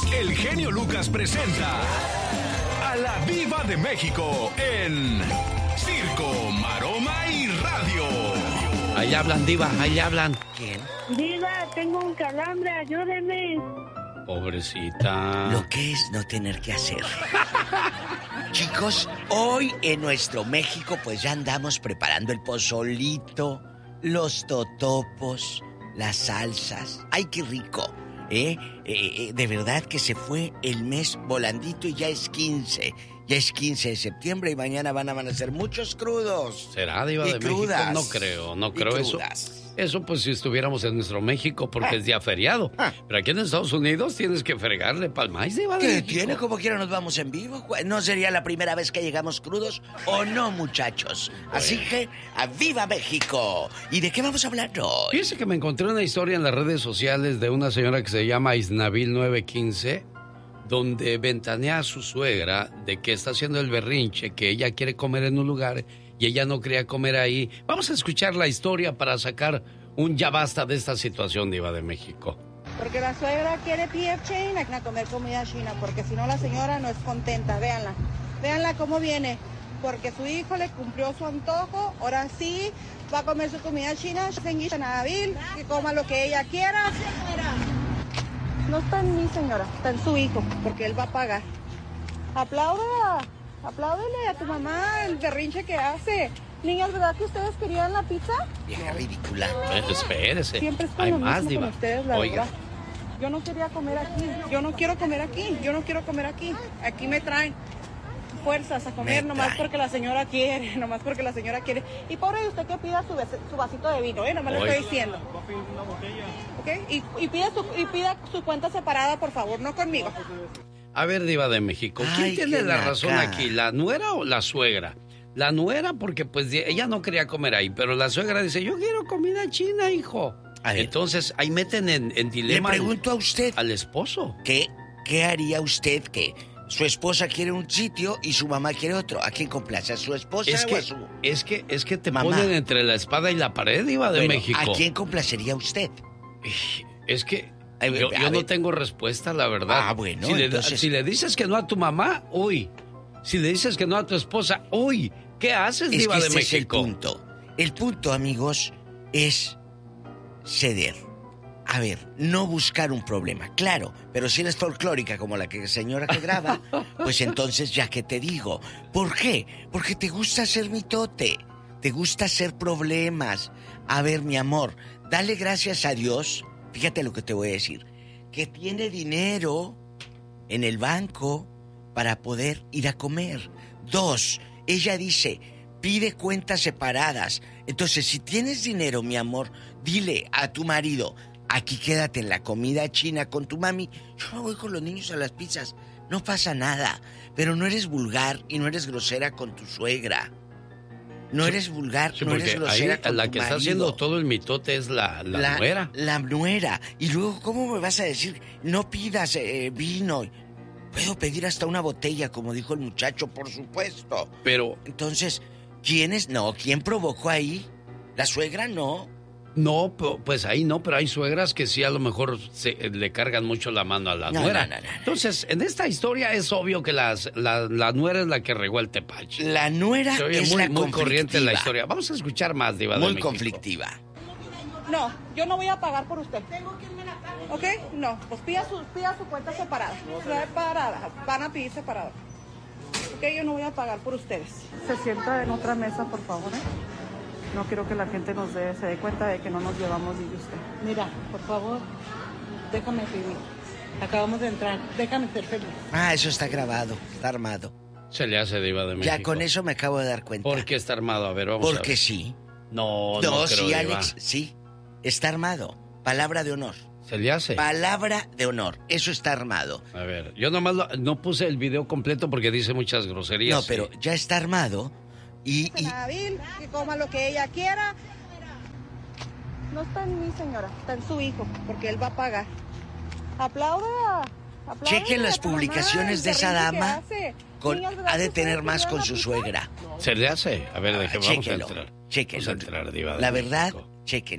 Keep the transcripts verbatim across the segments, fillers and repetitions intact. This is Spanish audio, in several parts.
el genio Lucas presenta a la Diva de México en Circo, Maroma y Radio. Ahí hablan, Diva, ahí hablan. ¿Quién? Diva, tengo un calambre, ayúdeme. Pobrecita. Lo que es no tener que hacer. Chicos, hoy en nuestro México pues ya andamos preparando el pozolito, los totopos, las salsas. ¡Ay, qué rico! ¿Eh? Eh, eh, de verdad que se fue el mes volandito y ya es quince. Ya es quince de septiembre y mañana van a amanecer muchos crudos. ¿Será, Diva de México? No creo, no creo eso. Eso pues si estuviéramos en nuestro México porque ah. es día feriado. Ah. Pero aquí en Estados Unidos tienes que fregarle palmáis, Diva de México. ¿Qué tiene? Como quiera nos vamos en vivo. ¿No sería la primera vez que llegamos crudos o no, muchachos? Bueno. Así que, ¡a viva México! ¿Y de qué vamos a hablar hoy? Fíjese que me encontré una historia en las redes sociales de una señora que se llama Isnabil nueve quince, donde ventanea a su suegra de que está haciendo el berrinche, que ella quiere comer en un lugar y ella no quería comer ahí. Vamos a escuchar la historia para sacar un ya basta de esta situación, Diva de México. Porque la suegra quiere P F China a comer comida china, porque si no la señora no es contenta. Véanla, véanla cómo viene, porque su hijo le cumplió su antojo, ahora sí va a comer su comida china. Que coma lo que ella quiera. No está en mí, señora, está en su hijo, porque él va a pagar. Apláudela, apláudele a tu mamá el berrinche que hace. Niñas, ¿verdad que ustedes querían la pizza? Vieja ridícula. Eh, espérese. Siempre es con Hay lo más, mismo Diva. con ustedes, la Oiga. verdad. Yo no quería comer aquí, yo no quiero comer aquí, yo no quiero comer aquí. Aquí me traen fuerzas a comer Me nomás traen. porque la señora quiere, nomás porque la señora quiere. Y pobre de usted que pida su, su vasito de vino, ¿eh? Nomás le Oiga. estoy diciendo. ¿Ok? Y, y, pida su, y pida su cuenta separada, por favor, no conmigo. A ver, Diva de México, ¿quién Ay, tiene qué la naca. razón aquí? ¿La nuera o la suegra? La nuera porque pues ella no quería comer ahí, pero la suegra dice, yo quiero comida china, hijo. A ver. Entonces ahí meten en, en Le dilema pregunto a usted, al esposo. ¿qué, ¿qué haría usted que su esposa quiere un sitio y su mamá quiere otro? ¿A quién complace? ¿A su esposa Es o que, a su...? es que, es que te Mamá. ponen entre la espada y la pared, Diva de Bueno, México. ¿a quién complacería usted? Es que A ver, yo, a yo no ver. tengo respuesta, la verdad. Ah, bueno, si le, entonces- si le dices que no a tu mamá, uy. Si le dices que no a tu esposa, uy. ¿Qué haces, Es Diva que de ese es el México? punto. El punto, amigos, es ceder. A ver, no buscar un problema, claro, pero si eres folclórica como la que señora que graba, pues entonces ya que te digo. ¿Por qué? Porque te gusta ser mitote, te gusta hacer problemas. A ver, mi amor, dale gracias a Dios, fíjate lo que te voy a decir, que tiene dinero en el banco para poder ir a comer. Dos, ella dice, pide cuentas separadas. Entonces, si tienes dinero, mi amor, dile a tu marido, aquí quédate en la comida china con tu mami. Yo me voy con los niños a las pizzas. No pasa nada. Pero no eres vulgar y no eres grosera con tu suegra. No Sí, eres vulgar, Sí, no eres porque grosera ahí con la tu que está marido. haciendo todo el mitote es la, la, nuera. La nuera. Y luego, ¿cómo me vas a decir? No pidas eh, vino. Puedo pedir hasta una botella, como dijo el muchacho, por supuesto. Pero Entonces, ¿quién es? No, ¿quién provocó ahí? ¿La suegra? No. no, pu- pues ahí no, pero hay suegras que sí a lo mejor se, le cargan mucho la mano a la No, nuera. no, no, no, no. Entonces, en esta historia es obvio que las, la, la nuera es la que regó el tepache. La nuera Se oye es muy, la muy corriente en la conflictiva. historia. Vamos a escuchar más, Diva de Muy México. conflictiva. No, yo no voy a pagar por usted. Tengo que irme a la calle. ¿Ok? No, pues pida su, pida su cuenta separada. Separada. Van a pedir separada. Ok, yo no voy a pagar por ustedes. Se sienta en otra mesa, por favor, ¿eh? No quiero que la gente nos dé, se dé cuenta de que no nos llevamos ni de usted. Mira, por favor, déjame vivir. Acabamos de entrar. Déjame ser feliz. Ah, eso está grabado, está armado. Se le hace, Diva de México. Ya con eso me acabo de dar cuenta. ¿Por qué está armado? A ver, vamos a ver. Porque sí. No, no, No, creo, sí, Diva. Alex, sí. Está armado. Palabra de honor. Se le hace. Palabra de honor. Eso está armado. A ver, yo nomás lo- no puse el video completo porque dice muchas groserías. No, pero sí. ya está armado. Y, y Nabil, que coma lo que ella quiera. No está en mí, señora, está en su hijo, porque él va a pagar. Aplauda. apláudele chequen las a tu mamá, publicaciones el de esa berrinche que dama. hace. Con, Niñas, ¿verdad ha de que ustedes tener más querían con la su pizza? suegra. Se le hace. A ver, Ah, deje, vamos chéquenlo, a entrar. chéquenlo. Vamos a entrar, Diva de La México. verdad, chéquenlo.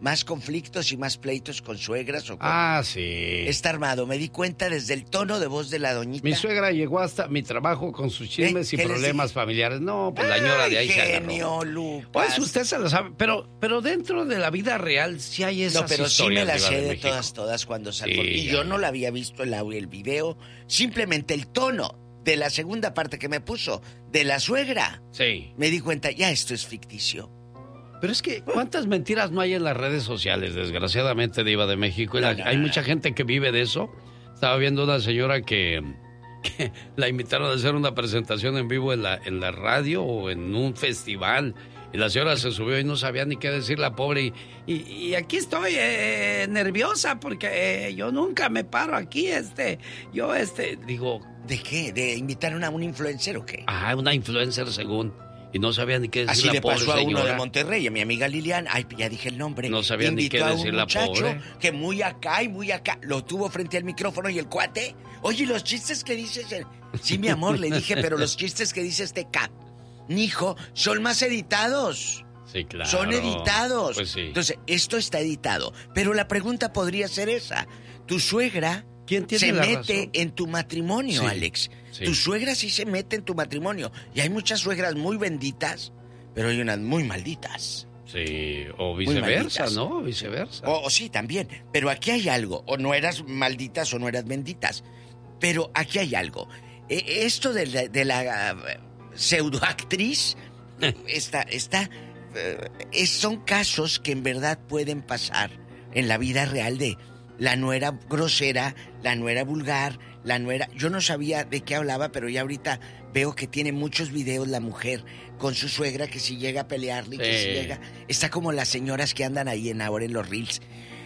más conflictos y más pleitos con suegras o con... Ah, sí. Está armado, me di cuenta desde el tono de voz de la doñita. Mi suegra llegó hasta mi trabajo con sus chismes ¿Eh? y problemas familiares. No, pues la señora de ahí se agarró. Genio, Lucas. Pues usted se lo sabe, pero, pero dentro de la vida real sí hay esas No, pero sí historias. me la Diva sé de de México. todas, todas cuando salgo. Sí, y ya, yo ya. no la había visto el audio, el video. Simplemente el tono de la segunda parte que me puso de la suegra. Sí. Me di cuenta, ya esto es ficticio. Pero es que, ¿cuántas mentiras no hay en las redes sociales, desgraciadamente, Diva de México? Y la- No, no, hay no, mucha no. gente que vive de eso. Estaba viendo una señora que, que la invitaron a hacer una presentación en vivo en la, en la radio o en un festival. Y la señora se subió y no sabía ni qué decir, la pobre. Y, y, y aquí estoy eh, nerviosa porque eh, yo nunca me paro aquí, este, yo este, digo... ¿De qué? ¿De invitar a un influencer o qué? Ah, una influencer según. Y no sabía ni qué decir Así la le pobre pasó a uno señora. de Monterrey, a mi amiga Lilian. Ay, ya dije el nombre. No sabía ni Invitó qué a un decir la muchacho pobre. que muy acá y muy acá. Lo tuvo frente al micrófono y el cuate. Oye, los chistes que dices... eh, Sí, mi amor, le dije, pero los chistes que dice este cap, mijo, son más editados. Sí, claro. Son editados. Pues sí. Entonces, esto está editado. Pero la pregunta podría ser esa. Tu suegra ¿Quién tiene se la mete razón? en tu matrimonio, Sí, Alex. sí. Tu suegra sí se mete en tu matrimonio. Y hay muchas suegras muy benditas, pero hay unas muy malditas. Sí, o viceversa, malditas. ¿no? Viceversa. O, o sí, también. Pero aquí hay algo. O no eras malditas o no eras benditas. Pero aquí hay algo. E- esto de la, de la uh, pseudoactriz está... está eh, es- son casos que en verdad pueden pasar en la vida real de la nuera grosera, la nuera vulgar, la nuera... Yo no sabía de qué hablaba, pero ya ahorita veo que tiene muchos videos la mujer con su suegra que si llega a pelearle, que Sí. si llega... Está como las señoras que andan ahí en ahora en los reels.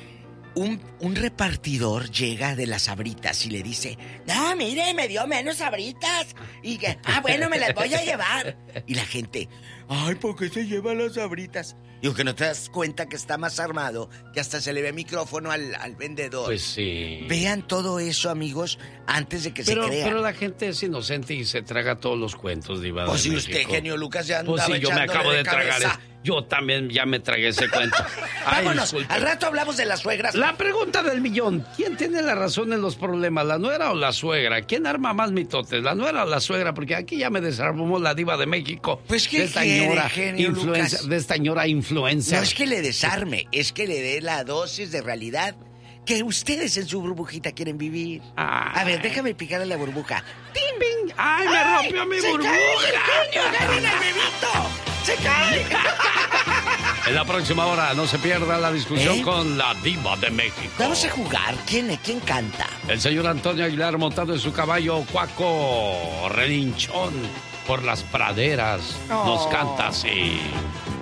Un, un repartidor llega de las sabritas y le dice, no, mire, me dio menos sabritas. Y que, ah, bueno, me las voy a llevar. Y la gente, ay, ¿por qué se lleva las sabritas? Digo, que no te das cuenta que está más armado, que hasta se le ve micrófono al, al vendedor. Pues sí. Vean todo eso, amigos, antes de que Pero, se crean. pero la gente es inocente y se traga todos los cuentos, Diva Pues de si México. usted, genio Lucas, ya andaba Pues sí, yo me echándole acabo de, tragar. cabeza. es- Yo también ya me tragué ese cuento. Ay, Vámonos, disculpe. al rato hablamos de las suegras. La pregunta del millón. ¿Quién tiene la razón en los problemas, la nuera o la suegra? ¿Quién arma más mitotes, la nuera o la suegra? Porque aquí ya me desarmó la Diva de México. Pues, ¿qué de esta quiere, señora genio influencer- Lucas? De esta señora influencer. No es que le desarme, es que le dé la dosis de realidad que ustedes en su burbujita quieren vivir. Ay. A ver, déjame picar a la burbuja. ¡Bing, bing! ¡Ay, me rompió mi ¡Se burbuja! cae el genio! ¡Agarren al bebito! ¡Se cae! En la próxima hora no se pierda la discusión ¿Eh? con la Diva de México. Vamos a jugar. ¿Quién, quién canta? El señor Antonio Aguilar montado en su caballo cuaco relinchón por las praderas nos Oh. canta así.